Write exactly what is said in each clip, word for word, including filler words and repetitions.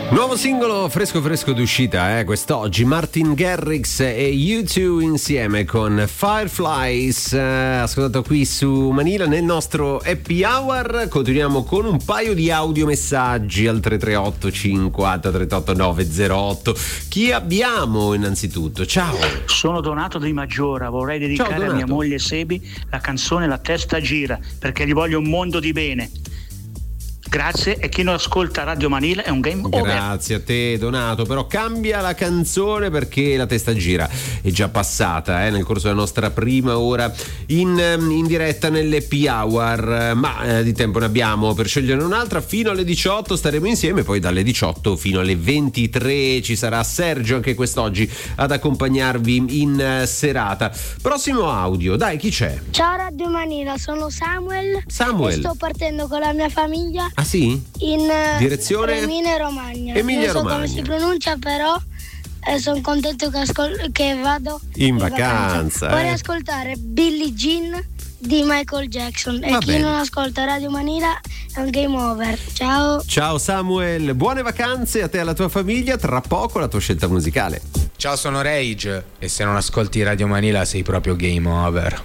Nuovo singolo fresco fresco d'uscita, eh, quest'oggi, Martin Garrix e U due insieme con Fireflies, eh, ascoltato qui su Manila nel nostro Happy Hour. Continuiamo con un paio di audiomessaggi al tre tre otto cinquanta trentotto nove zero otto. Chi abbiamo innanzitutto? Ciao. Sono Donato di Maggiora, vorrei dedicare Ciao, a mia moglie Sebi la canzone La testa gira, perché gli voglio un mondo di bene. Grazie, e chi non ascolta Radio Manila è un game over. Grazie a te Donato, però cambia la canzone perché la testa gira, è già passata eh, nel corso della nostra prima ora in, in diretta nell'Happy Hour, ma eh, di tempo ne abbiamo per scegliere un'altra. Fino alle diciotto staremo insieme, poi dalle diciotto fino alle ventitré ci sarà Sergio anche quest'oggi ad accompagnarvi in uh, serata. Prossimo audio, dai, chi c'è? Ciao Radio Manila, sono Samuel. Samuel. E sto partendo con la mia famiglia. Ah sì? In direzione Emilia Romagna. Emilia non so Romagna. come si pronuncia, però eh, sono contento che, ascol- che vado in, in vacanza, vacanza. eh. Vorrei ascoltare Billie Jean di Michael Jackson. Va e chi bene. non ascolta Radio Manila è un game over. Ciao. Ciao Samuel, buone vacanze a te e alla tua famiglia. Tra poco la tua scelta musicale. Ciao, sono Rage e se non ascolti Radio Manila sei proprio game over.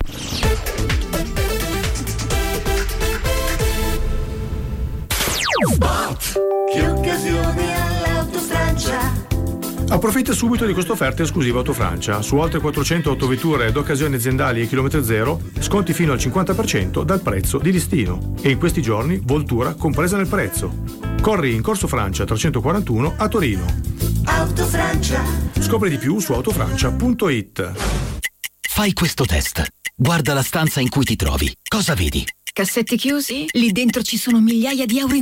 Spot, che occasioni all'Autofrancia. Approfitta subito di questa offerta esclusiva Autofrancia. Su oltre quattrocento autovetture ed occasioni aziendali e chilometro zero, sconti fino al cinquanta per cento dal prezzo di listino. E in questi giorni, voltura compresa nel prezzo. Corri in Corso Francia trecentoquarantuno a Torino. Autofrancia. Scopri di più su autofrancia punto it. Fai questo test. Guarda la stanza in cui ti trovi. Cosa vedi? Cassetti chiusi? Lì dentro ci sono migliaia di euro in